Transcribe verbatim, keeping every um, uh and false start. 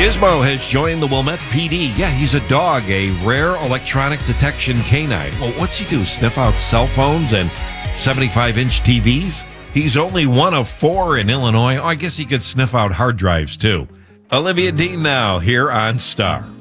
Gizmo has joined the Wilmette P D. Yeah, he's a dog, a rare electronic detection canine. Well, what's he do? Sniff out cell phones and seventy-five inch T Vs? He's only one of four in Illinois. Oh, I guess he could sniff out hard drives, too. Olivia Dean now here on Star.